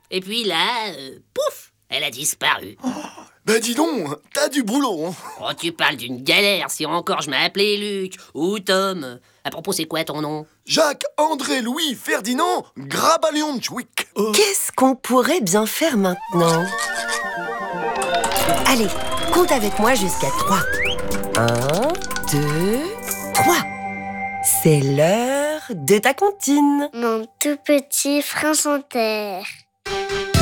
Et puis là, pouf, elle a disparu. Bah dis donc, t'as du boulot, hein. Oh, tu parles d'une galère, si encore je m'appelais Luc ou Tom. À propos, c'est quoi ton nom? Jacques, André, Louis, Ferdinand, Grabalionchwick. Qu'est-ce qu'on pourrait bien faire maintenant? Allez, compte avec moi jusqu'à 3. 1, 2, 3. C'est l'heure de ta comptine. Mon tout petit France Inter.